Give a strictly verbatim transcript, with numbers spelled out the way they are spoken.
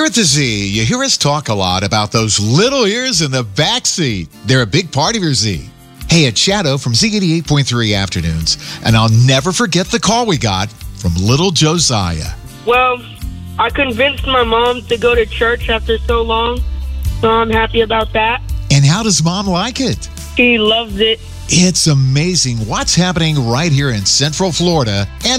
at the Z, you hear us talk a lot about those little ears in the back seat. They're a big part of your Z. Hey, it's Shadow from Z eighty-eight point three Afternoons, and I'll never forget the call we got from little Josiah. Well, I convinced my mom to go to church after so long, so I'm happy about that. And how does Mom like it? She loves it. It's amazing what's happening right here in Central Florida and